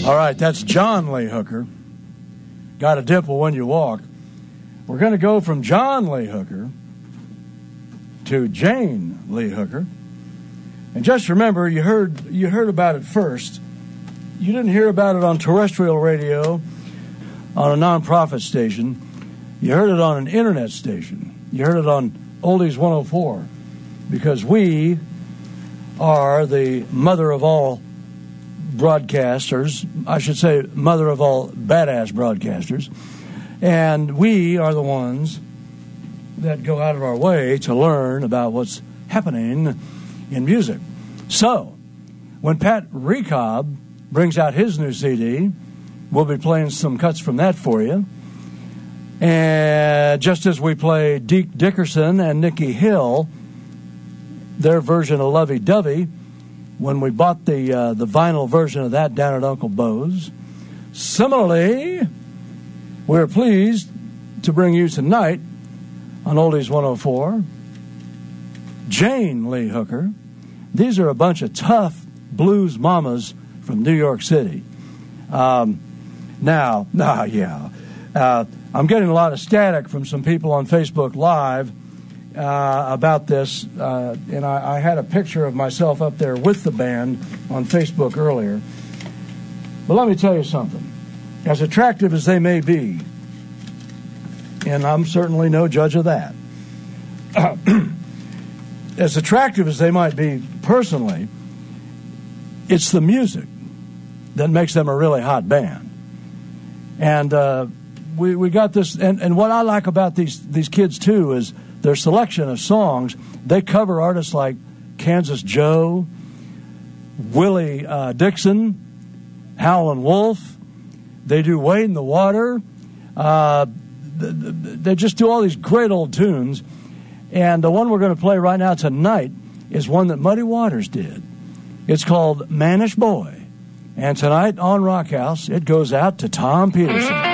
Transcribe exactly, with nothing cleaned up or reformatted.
All right, that's John Lee Hooker. Got a dimple when you walk. We're going to go from John Lee Hooker to Jane Lee Hooker. And just remember, you heard you heard about it first. You didn't hear about it on terrestrial radio, on a nonprofit station. You heard it on an internet station. You heard it on Oldies one oh four, because we are the mother of all broadcasters. I should say mother of all badass broadcasters. And we are the ones that go out of our way to learn about what's happening in music. So, when Pat Recob brings out his new C D, we'll be playing some cuts from that for you. And just as we play Deke Dickerson and Nikki Hill, their version of Lovey Dovey, when we bought the uh, the vinyl version of that down at Uncle Bo's. Similarly, we're pleased to bring you tonight on Oldies one oh four, Jane Lee Hooker. These are a bunch of tough blues mamas from New York City. Um, now, nah, yeah, uh, I'm getting a lot of static from some people on Facebook Live uh, about this, uh, and I, I had a picture of myself up there with the band on Facebook earlier. But let me tell you something. As attractive as they may be, and I'm certainly no judge of that, as attractive as they might be personally, it's the music that makes them a really hot band. And uh, we we got this, and, and what I like about these these kids too is their selection of songs. They cover artists like Kansas Joe, Willie uh, Dixon, Howlin' Wolf. They do Wade in the Water. Uh, they just do all these great old tunes. And the one we're going to play right now tonight is one that Muddy Waters did. It's called Mannish Boy. And tonight on Rockhouse, it goes out to Tom Peterson.